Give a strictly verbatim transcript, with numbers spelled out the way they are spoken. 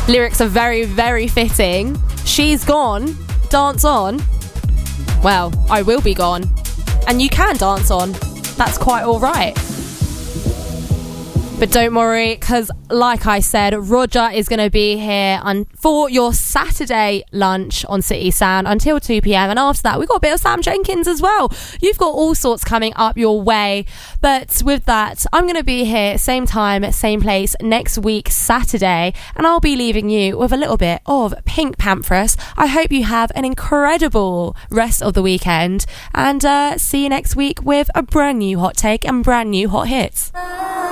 Lyrics are very, very fitting. She's gone. Dance on. Well, I will be gone. And you can dance on. That's quite all right. But don't worry, because like I said, Roger is going to be here on, for your Saturday lunch on City Sound until two p.m. And after that, we've got a bit of Sam Jenkins as well. You've got all sorts coming up your way. But with that, I'm going to be here same time, same place next week, Saturday. And I'll be leaving you with a little bit of Pink Pantheress. I hope you have an incredible rest of the weekend. And uh, see you next week with a brand new hot take and brand new hot hits.